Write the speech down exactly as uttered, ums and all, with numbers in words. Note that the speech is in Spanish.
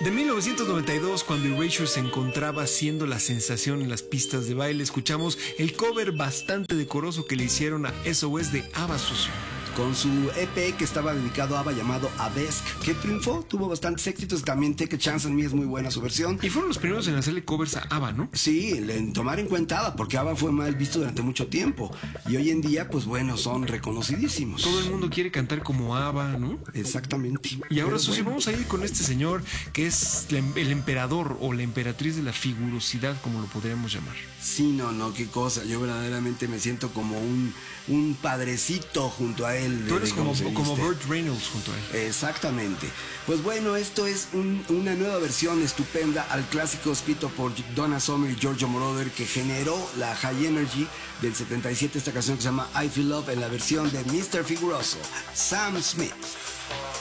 De mil novecientos noventa y dos, cuando Erasure se encontraba siendo la sensación en las pistas de baile, escuchamos el cover bastante decoroso que le hicieron a S O S de ABBA, Sucio. Con su E P que estaba dedicado a ABBA llamado Abesque, que triunfó, tuvo bastantes éxitos. También Take a Chance on Me es muy buena su versión. Y fueron los primeros en hacerle covers a ABBA, ¿no? Sí, en tomar en cuenta ABBA, porque ABBA fue mal visto durante mucho tiempo. Y hoy en día, pues bueno, son reconocidísimos. Todo el mundo quiere cantar como ABBA, ¿no? Exactamente. Y ahora, Pero Susi, bueno, vamos a ir con este señor que es el emperador o la emperatriz de la figurosidad, como lo podríamos llamar. Sí, no, no, qué cosa. Yo verdaderamente me siento como un, un padrecito junto a él. Tú eres como, como como Burt Reynolds junto a él. Exactamente. Pues bueno, esto es un, una nueva versión estupenda al clásico escrito por Donna Summer y Giorgio Moroder, que generó la High Energy del setenta y siete, esta canción que se llama I Feel Love, en la versión de mister Figuroso, Sam Smith.